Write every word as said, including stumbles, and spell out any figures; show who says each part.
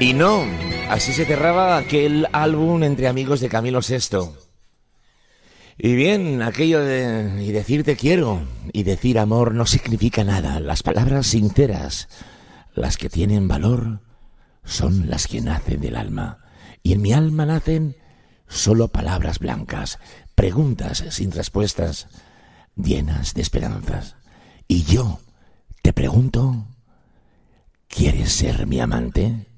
Speaker 1: Y no, así se cerraba aquel álbum entre amigos de Camilo Sesto. Y bien, aquello de y decir te quiero y decir amor no significa nada. Las palabras sinceras, las que tienen valor, son las que nacen del alma. Y en mi alma nacen solo palabras blancas, preguntas sin respuestas, llenas de esperanzas. Y yo te pregunto, ¿quieres ser mi amante?